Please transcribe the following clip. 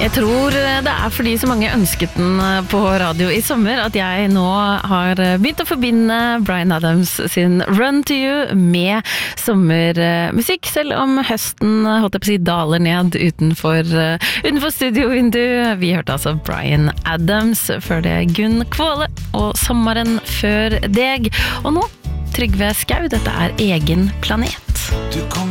Jeg tror det fordi så mange ønsket den på radio I sommer at jeg nå har begynt å forbinde Bryan Adams sin Run to You med sommermusikk, selv om høsten holdt jeg på å si daler ned utenfor studiovindu. Vi hørte altså Bryan Adams, før det Gunn Kvåle og Sommeren før deg. Og nå Trygve Skau, dette Egen planet. Du kom